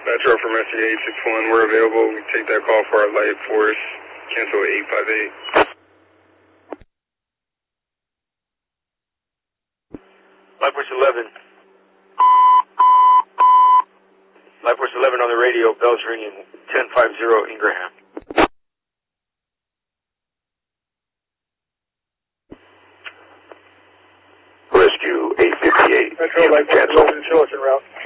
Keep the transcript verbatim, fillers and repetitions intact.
Metro from S C eight six one, we're available. We take that call for our light force. Cancel eight five eight. Light Force eleven. Light Force eleven on the radio, bells ringing, ten fifty Ingraham. Rescue eight fifty-eight. Metro Light Force eleven, show us en route.